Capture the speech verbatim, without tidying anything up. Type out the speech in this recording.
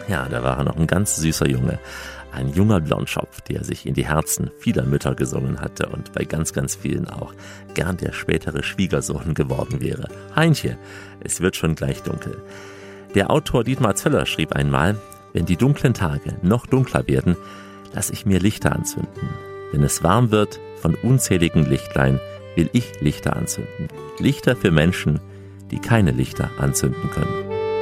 Ja, da war er noch ein ganz süßer Junge. Ein junger Blondschopf, der sich in die Herzen vieler Mütter gesungen hatte und bei ganz, ganz vielen auch gern der spätere Schwiegersohn geworden wäre. Heinche, es wird schon gleich dunkel. Der Autor Dietmar Zöller schrieb einmal: Wenn die dunklen Tage noch dunkler werden, lass ich mir Lichter anzünden. Wenn es warm wird von unzähligen Lichtlein, will ich Lichter anzünden. Lichter für Menschen, die keine Lichter anzünden können.